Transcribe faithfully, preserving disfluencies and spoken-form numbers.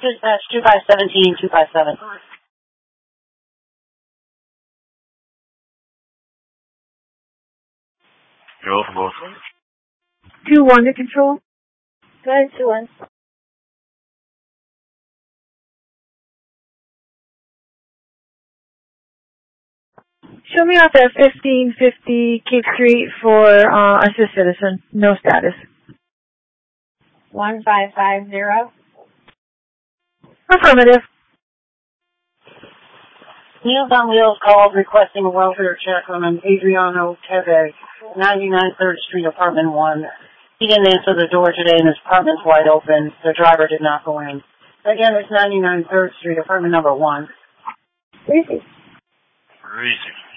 Dispatch two five seventeen, two five seven. Control for both. two one to control. Go ahead, two one. Show me out there fifteen fifty Cape Street for uh, assist citizen. No status. one five five zero. Affirmative. Meals on Wheels called requesting a welfare check on an Adriano Teve, ninety-nine third Street, apartment one. He didn't answer the door today and his apartment's wide open. The driver did not go in. Again, it's ninety-nine third Street, apartment number one. Easy. Easy.